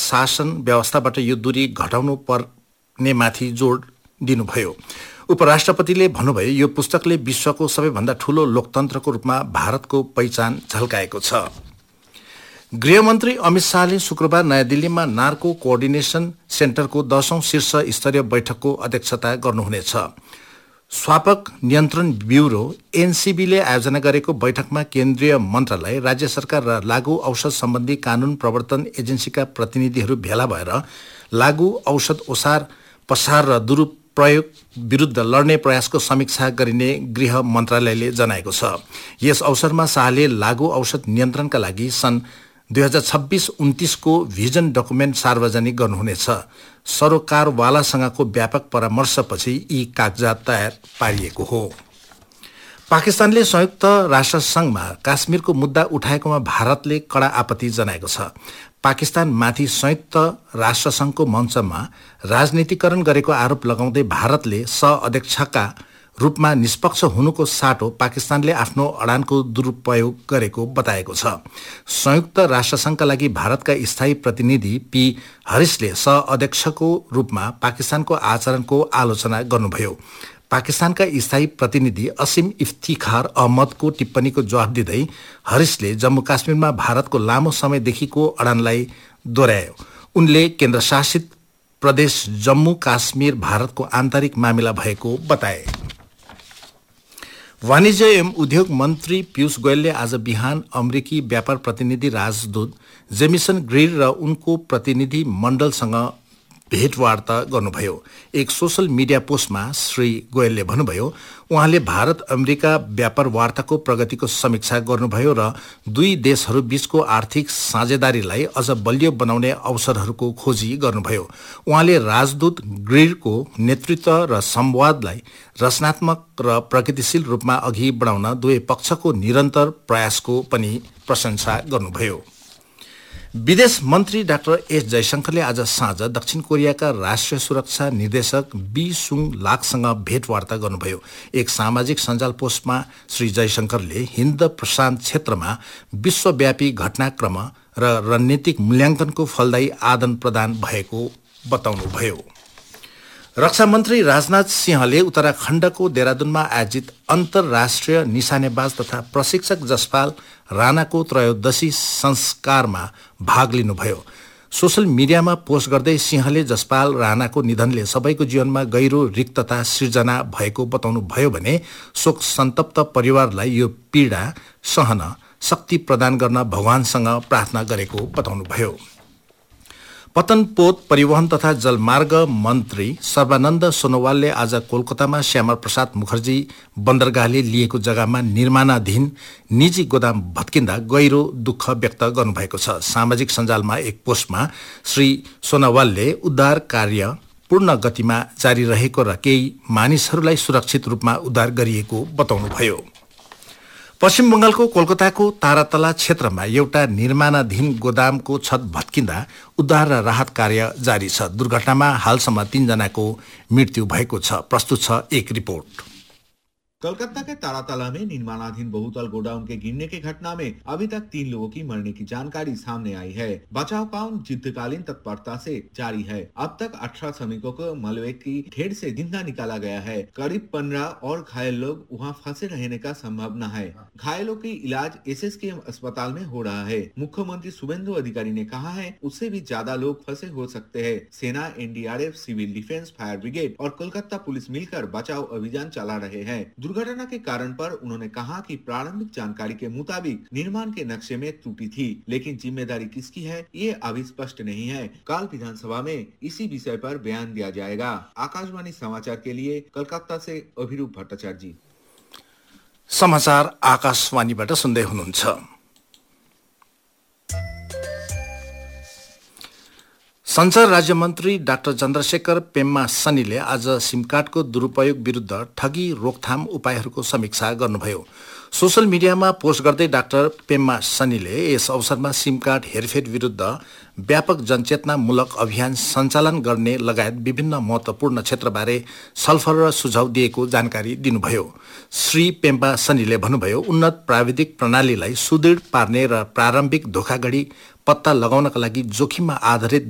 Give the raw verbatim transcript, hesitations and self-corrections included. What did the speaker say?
शासन व्यवस्थाबाट यो दूरी घटाउनु पर्नेमाथि जोड दिनुभयो। उपराष्ट्रपतिले भन्नुभयो यो पुस्तकले विश्वको सबैभन्दा ठूलो लोकतन्त्रको रूपमा भारतको पहिचान झल्काएको छ। गृहमन्त्री अमित शाहले शुक्रबार नयाँ दिल्लीमा नार्को कोअर्डिनेसन सेन्टरको दशौं शीर्ष स्तरीय बैठकको अध्यक्षता गर्नुहुनेछ। स्वापक नियन्त्रण ब्यूरो एनसीबीले आयोजना गरेको बैठकमा केन्द्रीय मन्त्रालय, राज्य सरकार र लागू औषध सम्बन्धी कानून प्रवर्तन एजेन्सीका प्रतिनिधिहरू भेला भएर लागू औषध ओसार पसार र दुरुपयोग विरुद्ध लड्ने प्रयासको समीक्षा गरिने गृह मन्त्रालयले जनाएको छ। यस अवसरमा शाहले लागू औषध नियन्त्रणका लागि सन् दुई हजार छब्बीस उन्तीस को भिजन डकुमेन्ट सार्वजनिक गर्नुहुनेछ। सरोकारवालासँगको व्यापक परामर्शपछि यी कागजात तयार पारिएको हो। पाकिस्तानले संयुक्त राष्ट्रसंघमा काश्मीरको मुद्दा उठाएकोमा भारतले कडा आपत्ति जनाएको छ। पाकिस्तानमाथि संयुक्त राष्ट्रसंघको मञ्चमा राजनीतिकरण गरेको आरोप लगाउँदै भारतले सह-अध्यक्षका रूपमा निष्पक्ष हुनुको साटो पाकिस्तानले आफ्नो अडानको दुरुपयोग गरेको बताएको छ। संयुक्त राष्ट्रसंघका लागि भारतका स्थायी प्रतिनिधि पी हरिसले सह-अध्यक्षको रूपमा पाकिस्तानको आचरणको आलोचना गर्नुभयो। पाकिस्तानका स्थायी प्रतिनिधि असीम इफ्तिखार अहमदको टिप्पणीको जवाफ दिँदै हरिसले जम्मू काश्मीरमा भारतको लामो समयदेखिको अडानलाई दोहोर्यायो। उनले केन्द्रशासित प्रदेश जम्मू काश्मीर भारतको आन्तरिक मामिला भएको बताए। वाणिज्य एवं उद्योग मन्त्री पीयूष गोयलले आज बिहान अमेरिकी व्यापार प्रतिनिधि राजदूत जेमिसन ग्रिर र उनको प्रतिनिधि मण्डलसँग भेटवार्ता गर्नुभयो। एक सोशल मिडिया पोस्टमा श्री गोयलले भन्नुभयो उहाँले भारत अमेरिका व्यापार वार्ताको प्रगतिको समीक्षा गर्नुभयो र दुई देशहरू बीचको आर्थिक साझेदारीलाई अझ बलियो बनाउने अवसरहरूको खोजी गर्नुभयो। उहाँले राजदूत ग्रिरको नेतृत्व र संवादलाई रचनात्मक र प्रगतिशील रूपमा अघि बढाउन दुवै पक्षको निरन्तर प्रयासको पनि प्रशंसा गर्नुभयो। विदेश मन्त्री डाक्टर एस जयशंकरले आज साँझ दक्षिण कोरियाका राष्ट्रिय सुरक्षा निर्देशक बी सुङ लाकसँग भेटवार्ता गर्नुभयो। एक सामाजिक सञ्जाल पोस्टमा श्री जयशंकरले हिन्द प्रशान्त क्षेत्रमा विश्वव्यापी घटनाक्रम र रणनीतिक मूल्याङ्कनको फलदायी आदान प्रदान भएको बताउनुभयो। रक्षा मन्त्री राजनाथ सिंहले उत्तराखण्डको देहरादूनमा आयोजित अन्तर्राष्ट्रिय निशानेबाज तथा प्रशिक्षक जसपाल राणाको त्रयोदशी संस्कारमा भाग लिनुभयो। सोशल मिडियामा पोस्ट गर्दै सिंहले जसपाल राणाको निधनले सबैको जीवनमा गहिरो रिक्तता सिर्जना भएको बताउनु भयो भने शोक सन्तप्त परिवारलाई यो पीडा सहन शक्ति प्रदान गर्न भगवानसँग प्रार्थना गरेको बताउनुभयो। पतनपोत परिवहन तथा जलमार्ग मन्त्री सर्बानन्द सोनोवालले आज कोलकातामा श्यामा प्रसाद मुखर्जी बन्दरगाहले लिएको जग्गामा निर्माणाधीन निजी गोदाम भत्किँदा गहिरो दुःख व्यक्त गर्नुभएको छ। सामाजिक सञ्जालमा एक पोस्टमा श्री सोनोवालले उद्धार कार्य पूर्ण गतिमा जारी रहेको र केही मानिसहरूलाई सुरक्षित रूपमा उद्धार गरिएको बताउनुभयो। पश्चिम बंगालको कोलकाताको तारातला क्षेत्रमा एउटा निर्माणाधीन गोदामको छत भत्किँदा उद्धार र राहत कार्य जारी छ। दुर्घटनामा हालसम्म तीन जनाको मृत्यु भएको छ। प्रस्तुत छ एक रिपोर्ट। कोलकाता के तारातला में निर्माणाधीन बहुतल गोडाउन के गिरने की घटना में अभी तक तीन लोगों की मरने की जानकारी सामने आई है। बचाव काम युद्धकालीन तत्परता से जारी है। अब तक अठारह श्रमिकों को मलबे की ढेर से जिंदा निकाला गया है। करीब पंद्रह और घायल लोग वहां फंसे रहने का संभावना है। घायलों की इलाज एसएसकेएम अस्पताल में हो रहा है। मुख्यमंत्री शुभेंदु अधिकारी ने कहा है उससे भी ज्यादा लोग फंसे हो सकते हैं। सेना, NDRF, civil defence, fire brigade और कोलकाता पुलिस मिलकर बचाव अभियान चला रहे हैं। दुर्घटना के कारण पर उन्होंने कहा कि प्रारंभिक जानकारी के मुताबिक निर्माण के नक्शे में त्रुटि थी, लेकिन जिम्मेदारी किसकी है ये अभी स्पष्ट नहीं है। कल विधानसभा में इसी विषय पर बयान दिया जाएगा। आकाशवाणी समाचार के लिए कोलकाता से अभिरूप भट्टाचार्य जी। समाचार आकाशवाणीबाट सुन्दै हुनुहुन्छ। संचार राज्य मन्त्री डाक्टर चन्द्रशेखर पेम्मा सनीले आज सिम कार्डको दुरुपयोग विरुद्ध ठगी रोकथाम उपायहरूको समीक्षा गर्नुभयो। सोशल मिडियामा पोस्ट गर्दै डाक्टर पेम्मा सनीले यस अवसरमा सिम कार्ड हेरफेर विरुद्ध व्यापक जनचेतनामूलक अभियान सञ्चालन गर्ने लगायत विभिन्न महत्वपूर्ण क्षेत्रबारे छलफल र सुझाव दिएको जानकारी दिनुभयो। श्री पेम्मा सनीले भन्नुभयो उन्नत प्राविधिक प्रणालीलाई सुदृढ पार्ने र प्रारम्भिक धोखाधडी पत्ता लगाउनका लागि जोखिममा आधारित